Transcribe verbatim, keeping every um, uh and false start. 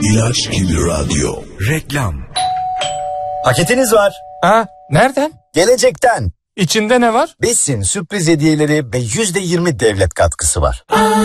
İlaç gibi radyo. Reklam. Paketiniz var. Ha, nereden? Gelecekten. İçinde ne var? Besin, sürpriz hediyeleri ve yüzde yirmi devlet katkısı var.